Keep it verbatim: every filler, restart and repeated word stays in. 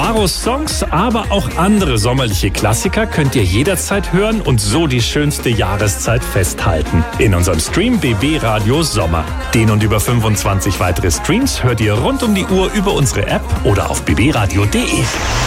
Caros Songs, aber auch andere sommerliche Klassiker könnt ihr jederzeit hören und so die schönste Jahreszeit festhalten. In unserem Stream B B Radio Sommer. Den und über fünfundzwanzig weitere Streams hört ihr rund um die Uhr über unsere App oder auf b b radio punkt d e.